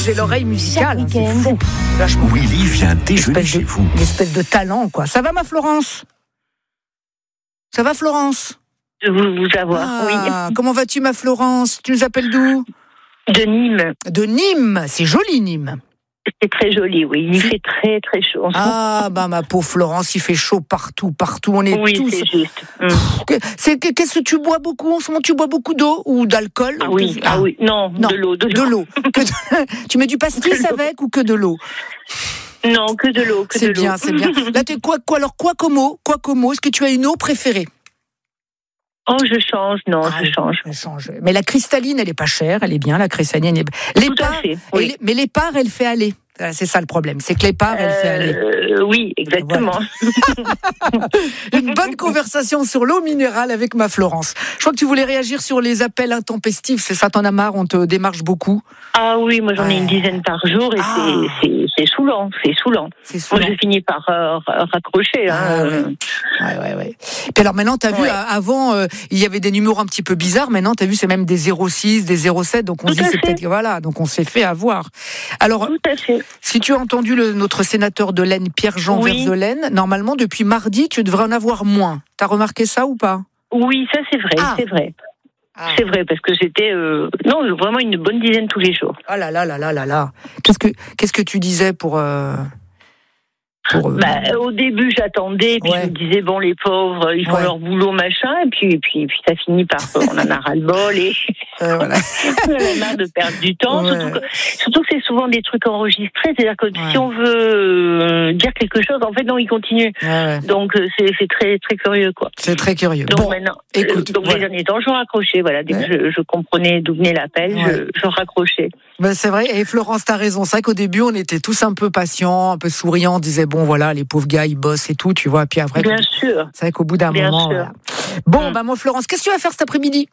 j'ai l'oreille musicale. Chaque C'est week-end. fou. Vachement. Willy vient déjeuner chez vous. Une espèce de talent, quoi. Ça va, ma Florence? Ça va, Florence? De vous avoir, Ah, comment vas-tu, ma Florence? Tu nous appelles d'où? oui. De Nîmes. De Nîmes. C'est joli, Nîmes. C'est très joli, oui. Il fait très, très chaud en ce moment. Ah, bah, ma pauvre Florence, il fait chaud partout. On est Oui, tous. c'est juste. Qu'est-ce que tu bois beaucoup en ce moment? Tu bois beaucoup d'eau ou d'alcool? Ah oui, non, Non, de l'eau. De l'eau. Tu mets du pastis avec ou que de l'eau? Non, que de l'eau. C'est bien. Là, t'es quoi comme eau? Est-ce que tu as une eau préférée? Oh, je change. Je change. Mais la cristalline, elle est pas chère, elle est bien, la cristalline. Tout à fait, oui. Mais l'épar, elle fait aller. C'est ça le problème, c'est que l'épar, elle fait aller. Oui, exactement. Voilà. Une bonne conversation sur l'eau minérale avec ma Florence. Je crois que tu voulais réagir sur les appels intempestifs, c'est ça, t'en as marre, on te démarche beaucoup? Ah oui, moi j'en ai une dizaine par jour et c'est saoulant. Moi je finis par raccrocher. Ouais. Puis alors maintenant, t'as vu, avant, il y avait des numéros un petit peu bizarres. Maintenant, t'as vu, c'est même des 06, des 07. Donc on se dit, c'est peut-être, voilà. Donc on s'est fait avoir. Alors, tout à fait. Si tu as entendu notre sénateur de l'Aisne, Pierre-Jean Verzelaine, normalement, depuis mardi, tu devrais en avoir moins. T'as remarqué ça ou pas? Oui, ça c'est vrai, c'est vrai. C'est vrai, parce que c'était vraiment une bonne dizaine tous les jours. Ah là là. Qu'est-ce que tu disais pour au début, j'attendais, puis je me disais, bon, les pauvres, ils font leur boulot, machin, et puis ça finit par, on en a ras-le-bol, et voilà. on en a marre de perdre du temps, surtout que c'est souvent des trucs enregistrés, c'est-à-dire que si on veut dire quelque chose, en fait, non, ils continuent. Donc, c'est très, très curieux, quoi. C'est très curieux. Donc, maintenant, écoute, les derniers temps, je raccrochais, voilà, dès que je comprenais d'où venait l'appel, je raccrochais. Ben c'est vrai, et Florence, t'as raison. C'est vrai qu'au début, on était tous un peu patients, un peu souriants, on disait, bon, voilà, les pauvres gars, ils bossent et tout, tu vois. Puis après, bien sûr. C'est vrai qu'au bout d'un moment. Voilà. Bon, moi, Florence, qu'est-ce que tu vas faire cet après-midi?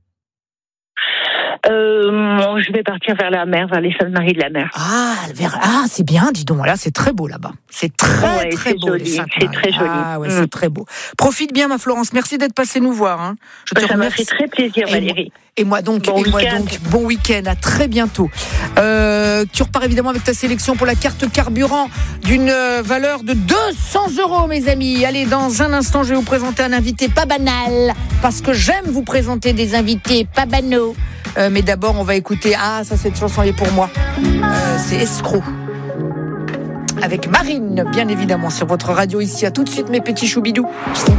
Je vais partir vers la mer, vers les Saintes-Maries de la Mer. C'est bien, dis donc. Là, c'est très beau là-bas. C'est très beau. Joli. C'est très joli. C'est très beau. Profite bien, ma Florence. Merci d'être passée nous voir. Hein. Ça m'a fait très plaisir, Valérie. Et moi donc, bon week-end, à très bientôt. Tu repars évidemment avec ta sélection pour la carte carburant d'une valeur de 200 €, mes amis. Allez, dans un instant, je vais vous présenter un invité pas banal, parce que j'aime vous présenter des invités pas banaux. Mais d'abord, on va écouter, cette chanson est pour moi. C'est Escroc. Avec Marine, bien évidemment, sur votre radio ici. À tout de suite, mes petits choubidous.